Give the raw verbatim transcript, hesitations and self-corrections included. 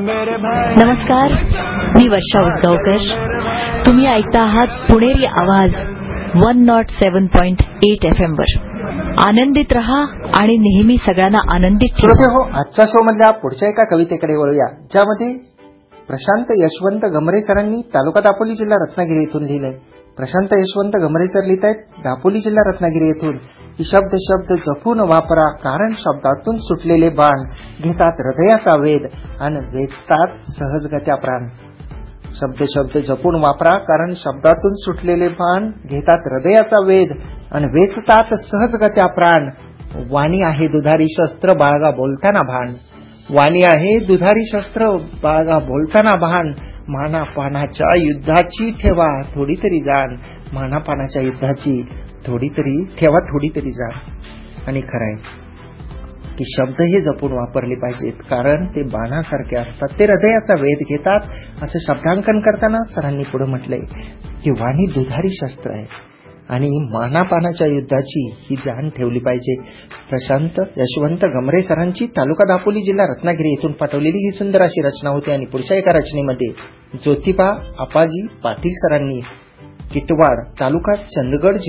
नमस्कार, मी वर्षा उसगावकर. तुम्ही ऐकता आहात पुणेरी आवाज one not seven point eight F M वर. आनंदित रहा आणि नेहमी सगळ्यांना आनंदित ठेवा. हो, आजच्या शो मधल्या पुढच्या एका कवितेकडे वळूया, ज्यामध्ये प्रशांत यशवंत गमरे सरांनी तालुका दापोली जिल्हा रत्नागिरी येथून लिहिलंय. प्रशांत यशवंत गमरे सर लिहित आहेत दापोली जिल्हा रत्नागिरी येथून की शब्द शब्द जपून वापरा, कारण शब्दातून सुटलेले बाण घेतात हृदयाचा वेध आणि वेचतात सहजगत्या प्राण. शब्द शब्द जपून वापरा, कारण शब्दातून सुटलेले बाण घेतात हृदयाचा वेध आणि वेचतात सहजगत्या प्राण. वाणी आहे दुधारी शस्त्र, बाळगा बोलताना भान. वाणी आहे दुधारी शस्त्र, बाळगा बोलताना भान. मानापानाच्या युद्धाची ठेवा थोडी तरी जाण. मानापानाच्या युद्धाची थोडी तरी ठेवा थोडी तरी जाण. आणि खरंय की शब्द हे जपून वापरले पाहिजेत, कारण ते बाणासारखे असतात, ते हृदयाचा वेध घेतात. असं शब्दांकन करताना सरांनी पुढे म्हटलंय की वाणी दुधारी शस्त्र आहे आणि मानापानाच्या युद्धाची ही जाण ठेवली पाहिजे. प्रशांत यशवंत गमरे सरांची तालुका दापोली जिल्हा रत्नागिरी येथून पाठवलेली ही सुंदर अशी रचना होती. आणि पुढच्या एका रचनेमध्ये ज्योतिबा आपाजी पाटील सरांनी किटवाड तालुका चंदगड